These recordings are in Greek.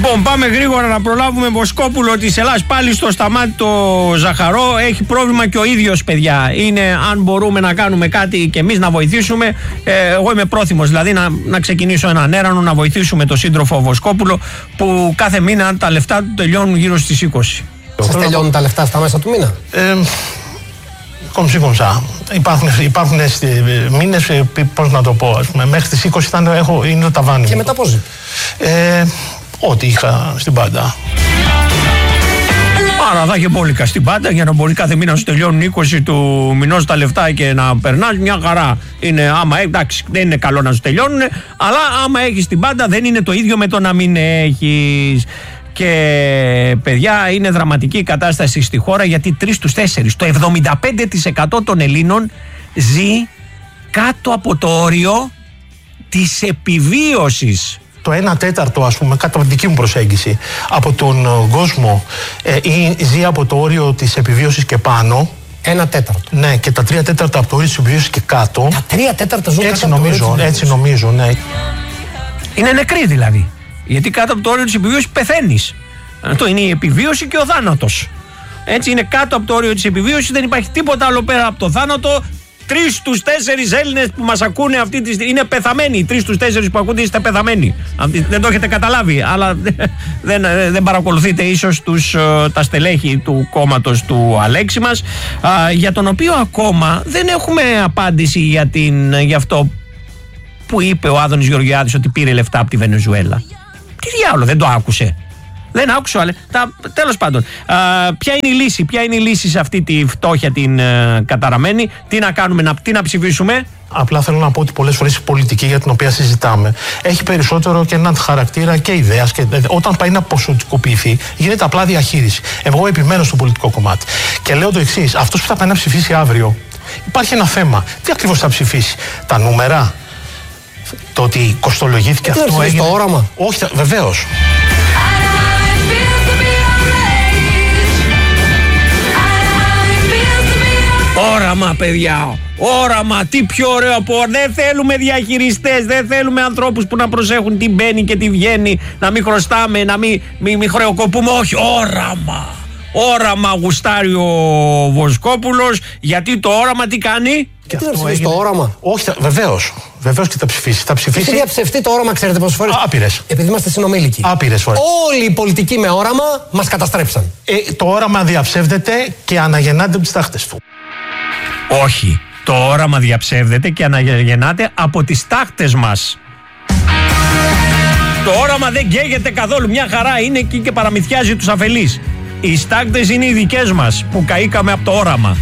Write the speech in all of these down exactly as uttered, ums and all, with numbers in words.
Λοιπόν, πάμε γρήγορα να προλάβουμε. Βοσκόπουλο της Ελλάδας πάλι στο σταμάτη το Ζαχαρό. Έχει πρόβλημα και ο ίδιος, παιδιά. Είναι αν μπορούμε να κάνουμε κάτι και εμείς να βοηθήσουμε. Ε, εγώ είμαι πρόθυμος δηλαδή να, να ξεκινήσω έναν έρανο, να βοηθήσουμε τον σύντροφο Βοσκόπουλο, που κάθε μήνα τα λεφτά του τελειώνουν γύρω στις είκοσι. Σας τελειώνουν τα λεφτά στα μέσα του μήνα? Ε, κομψή κομψά. Υπάρχουν, υπάρχουν μήνες, πώς να το πω, ας πούμε, μέχρι τις είκοσι ήταν, έχω, είναι το ταβάνι. Και μετά πώς? Ε, ό,τι είχα στην πάντα. Άρα θα είχε μπόλικα στην πάντα για να μπορεί κάθε μήνα να σου τελειώνουν είκοσι του μηνός τα λεφτά και να περνάς μια χαρά. Είναι, άμα, εντάξει, δεν είναι καλό να σου τελειώνουν, αλλά άμα έχεις την πάντα δεν είναι το ίδιο με το να μην έχεις. Και παιδιά, είναι δραματική η κατάσταση στη χώρα, γιατί τρεις στους τέσσερις, το εβδομήντα πέντε τοις εκατό των Ελλήνων ζει κάτω από το όριο της επιβίωσης. Το ένα τέταρτο, ας πούμε, κατά τη δική μου προσέγγιση, από τον κόσμο ε, ζει από το όριο της επιβίωσης και πάνω. Ένα τέταρτο. Ναι, και τα τρία τέταρτα από το όριο της επιβίωσης και κάτω. Τα τρία τέταρτα ζουν έτσι κάτω νομίζω, από το όριο. Έτσι νομίζω, ναι. Είναι νεκροί δηλαδή. Γιατί κάτω από το όριο της επιβίωσης πεθαίνεις. Αυτό είναι η επιβίωση και ο θάνατος. Έτσι είναι, κάτω από το όριο της επιβίωσης δεν υπάρχει τίποτα άλλο πέρα από το θάνατο. Τρεις στους τέσσερις Έλληνες που μας ακούνε αυτή τη στιγμή είναι πεθαμένοι. Τρεις στους τέσσερις που ακούτε είστε πεθαμένοι. Δεν το έχετε καταλάβει, αλλά δεν, δεν παρακολουθείτε ίσως τους, τα στελέχη του κόμματος του Αλέξη μας, για τον οποίο ακόμα δεν έχουμε απάντηση για, την, για αυτό που είπε ο Άδωνης Γεωργιάδης, ότι πήρε λεφτά από τη Βενεζουέλα. Τι διάολο, δεν το άκουσε. Δεν άκουσε, αλλά τέλος πάντων. Α, ποια είναι η λύση, ποια είναι η λύση σε αυτή τη φτώχεια την ε, καταραμένη? Τι να κάνουμε, να, τι να ψηφίσουμε? Απλά θέλω να πω ότι πολλές φορές η πολιτική για την οποία συζητάμε έχει περισσότερο και έναν χαρακτήρα και ιδέας. Και όταν πάει να ποσοτικοποιηθεί, γίνεται απλά διαχείριση. Εγώ επιμένω στο πολιτικό κομμάτι. Και λέω το εξής: αυτός που θα πάει να ψηφίσει αύριο, υπάρχει ένα θέμα. Τι ακριβώς θα ψηφίσει? Τα νούμερα? Το ότι κοστολογήθηκε ε, αυτό? Έγινε... το όραμα? Όχι, βεβαίως. Όραμα, παιδιά, όραμα, τι πιο ωραίο από... Δεν θέλουμε διαχειριστές, δεν θέλουμε ανθρώπους που να προσέχουν τι μπαίνει και τι βγαίνει, να μην χρωστάμε, να μην, μην, μην χρεοκοπούμε, όχι, όραμα. Όραμα γουστάρει ο Βοσκόπουλος, γιατί το όραμα τι κάνει? Και τι θα ψηφίσει έγινε... το όραμα? Όχι, βεβαίως. Βεβαίως και θα ψηφίσει. Θα ψηφίσει. Έχει διαψευστεί το όραμα, ξέρετε πόσες φορές? Άπειρες. Επειδή είμαστε συνομήλικοι. Άπειρες φορές. Όλοι οι πολιτικοί με όραμα μας καταστρέψαν. Ε, το όραμα διαψεύδεται και αναγεννάται από τις τάχτες του. Όχι. Το όραμα διαψεύδεται και αναγεννάται από τις τάχτες μας. Το όραμα δεν καίγεται καθόλου. Μια χαρά είναι εκεί και παραμυθιάζει τους αφελείς. Οι στάκτες είναι οι δικές μας που καήκαμε από το όραμα.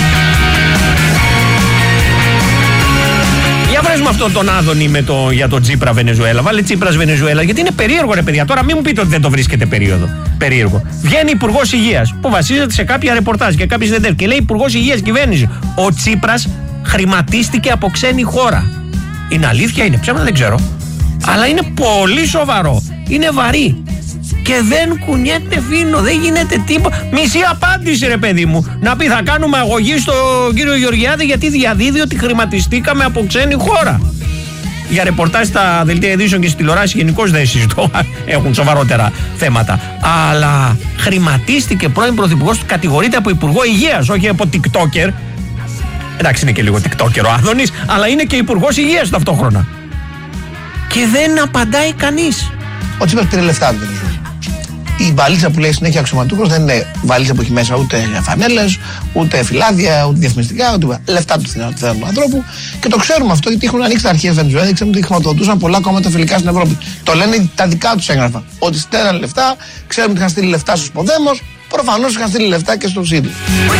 Για βρες με αυτόν τον Άδωνη με το, για τον Τσίπρα Βενεζουέλα. Βάλε Τσίπρας Βενεζουέλα, γιατί είναι περίεργο, ρε παιδιά. Τώρα μην μου πείτε ότι δεν το βρίσκεται περίοδο. Περίεργο. Βγαίνει Υπουργός Υγείας που βασίζεται σε κάποια ρεπορτάζ και κάποιες συνεντεύξεις και λέει Υπουργός Υγείας κυβέρνηση. Ο Τσίπρας χρηματίστηκε από ξένη χώρα. Είναι αλήθεια, είναι ψέματα, δεν ξέρω. Αλλά είναι πολύ σοβαρό. Είναι βαρύ. Και δεν κουνιέται φίνο, δεν γίνεται τίποτα. Μισή απάντηση, ρε παιδί μου. Να πει θα κάνουμε αγωγή στον κύριο Γεωργιάδη, γιατί διαδίδει ότι χρηματιστήκαμε από ξένη χώρα. Για ρεπορτάζ στα δελτία ειδήσεων και στις τηλεοράσεις γενικώς δεν συζητώ. Έχουν σοβαρότερα θέματα. Αλλά χρηματίστηκε πρώην πρωθυπουργός, κατηγορείται από Υπουργό Υγείας, όχι από TikToker. Εντάξει, είναι και λίγο TikToker ο Άδωνης, αλλά είναι και Υπουργός Υγείας ταυτόχρονα. Και δεν απαντάει κανείς. Ο Τσίπρας πήρε λεφτά του. Η βαλίτσα που λέει συνέχεια αξιωματούχος δεν είναι βαλίτσα που έχει μέσα ούτε φανέλες, ούτε φυλάδια, ούτε διαφημιστικά, ούτε λεφτά του θέλουν του ανθρώπου. Και το ξέρουμε αυτό γιατί έχουν ανοίξει τα αρχεία Βενεζουέλα και ξέρουμε ότι χρηματοδοτούσαν πολλά κόμματα φιλικά στην Ευρώπη. Το λένε τα δικά του έγγραφα. Ότι στέλναν λεφτά, ξέρουμε ότι είχαν στείλει λεφτά στους Ποδέμος, προφανώς είχαν στείλει λεφτά και στο ΣΥΡΙΖΑ.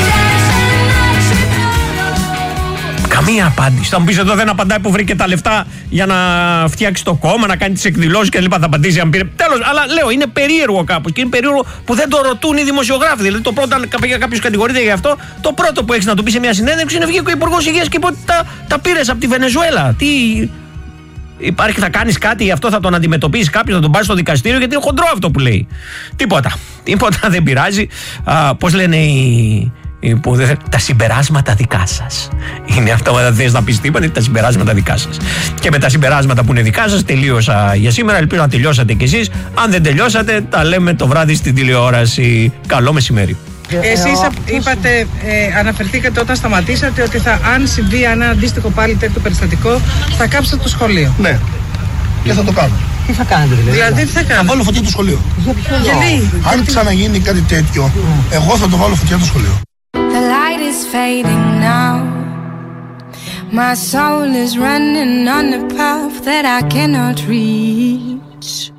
Καμία απάντηση. Θα μου πεις εδώ δεν απαντάει που βρήκε τα λεφτά για να φτιάξει το κόμμα, να κάνει τις εκδηλώσεις κλπ. Θα απαντήσει αν πήρε. Τέλος, αλλά λέω είναι περίεργο κάπως. Και είναι περίεργο που δεν το ρωτούν οι δημοσιογράφοι. Δηλαδή το πρώτο, αν κάποιος κατηγορείται για αυτό, το πρώτο που έχεις να του πει σε μια συνέντευξη είναι βγήκε ο Υπουργός Υγείας και είπε ότι τα, τα πήρες από τη Βενεζουέλα. Τι. Υπάρχει, θα κάνεις κάτι γι' αυτό, θα τον αντιμετωπίσεις κάποιος, θα τον πάρεις στο δικαστήριο, γιατί είναι χοντρό αυτό που λέει. Τίποτα. Τίποτα δεν πειράζει. Πώς λένε οι. Που δεν θε... Τα συμπεράσματα δικά σας. Είναι αυτό που δεν θες να πεις τίποτα, είναι τα συμπεράσματα δικά σας. Και με τα συμπεράσματα που είναι δικά σας τελείωσα για σήμερα. Ελπίζω να τελειώσατε κι εσείς. Αν δεν τελειώσατε, τα λέμε το βράδυ στην τηλεόραση. Καλό μεσημέρι. Εσείς είπατε, ε, αναφερθήκατε όταν σταματήσατε ότι θα, αν συμβεί ένα αντίστοιχο πάλι τέτοιο περιστατικό, θα κάψετε το σχολείο. Ναι. Και θα το κάνω. Τι θα κάνετε δηλαδή? Δηλαδή τι θα κάνετε? Θα βάλω φωτιά το σχολείο. Γιατί? Αν ξαναγίνει κάτι τέτοιο, εγώ θα το βάλω φωτιά το σχολείο. The light is fading now. My soul is running on a path that I cannot reach.